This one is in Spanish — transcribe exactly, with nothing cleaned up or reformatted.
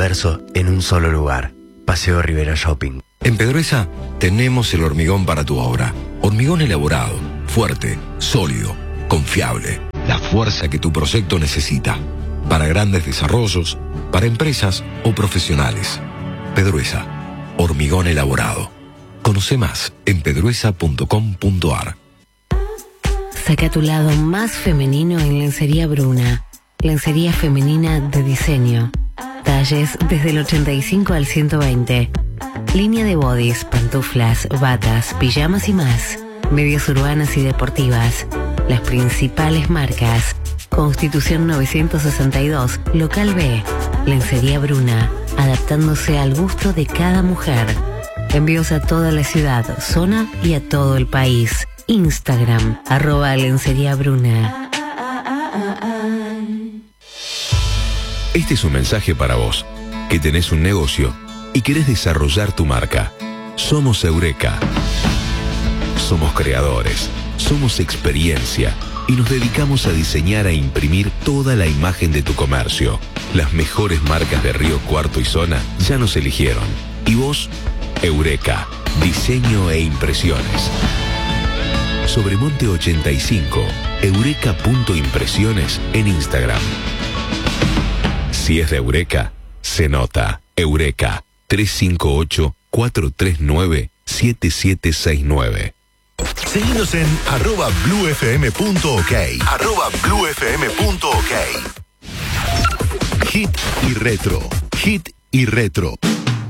universo en un solo lugar. Paseo Rivera Shopping. En Pedruesa tenemos el hormigón para tu obra. Hormigón elaborado, fuerte, sólido, confiable. La fuerza que tu proyecto necesita. Para grandes desarrollos, para empresas o profesionales. Pedruesa, hormigón elaborado. Conoce más en pedruesa punto com punto ar. Saca tu lado más femenino en Lencería Bruna. Lencería femenina de diseño. Talles desde el ochenta y cinco al ciento veinte. Línea de bodys, pantuflas, batas, pijamas y más. Medias urbanas y deportivas. Las principales marcas. Constitución novecientos sesenta y dos, Local B. Lencería Bruna, adaptándose al gusto de cada mujer. Envíos a toda la ciudad, zona y a todo el país. Instagram, arroba Lencería Bruna. Este es un mensaje para vos, que tenés un negocio y querés desarrollar tu marca. Somos Eureka. Somos creadores, somos experiencia y nos dedicamos a diseñar e imprimir toda la imagen de tu comercio. Las mejores marcas de Río Cuarto y zona ya nos eligieron. ¿Y vos? Eureka, diseño e impresiones. Sobremonte ochenta y cinco, eureka punto impresiones en Instagram. Si es de Eureka, se nota. Eureka, tres cinco ocho, cuatro tres nueve, siete siete seis nueve. Seguinos en arroba bluefm.ok. Arroba bluefm.ok. Hit y retro. Hit y retro.